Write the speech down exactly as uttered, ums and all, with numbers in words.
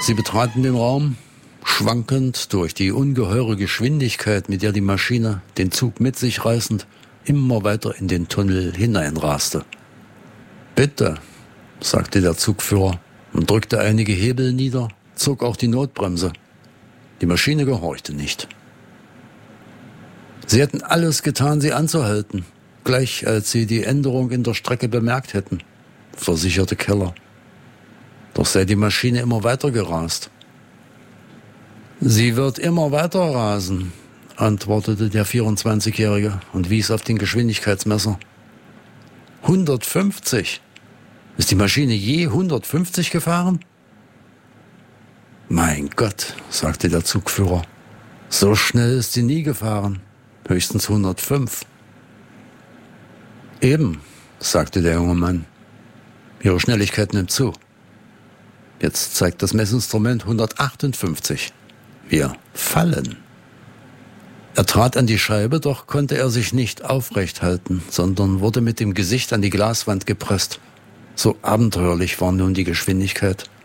Sie betraten den Raum, schwankend durch die ungeheure Geschwindigkeit, mit der die Maschine, den Zug mit sich reißend, immer weiter in den Tunnel hineinraste. »Bitte«, sagte der Zugführer und drückte einige Hebel nieder, zog auch die Notbremse. Die Maschine gehorchte nicht. Sie hätten alles getan, sie anzuhalten, gleich als sie die Änderung in der Strecke bemerkt hätten, versicherte Keller. Doch sei die Maschine immer weiter gerast. »Sie wird immer weiter rasen«, antwortete der vierundzwanzigjährige und wies auf den Geschwindigkeitsmesser. »hundertfünfzig! Ist die Maschine je hundertfünfzig gefahren?« »Mein Gott«, sagte der Zugführer, »so schnell ist sie nie gefahren, höchstens hundertfünf.« »Eben«, sagte der junge Mann, »Ihre Schnelligkeit nimmt zu. Jetzt zeigt das Messinstrument hundertachtundfünfzig. Wir fallen.« Er trat an die Scheibe, doch konnte er sich nicht aufrecht halten, sondern wurde mit dem Gesicht an die Glaswand gepresst. So abenteuerlich war nun die Geschwindigkeit.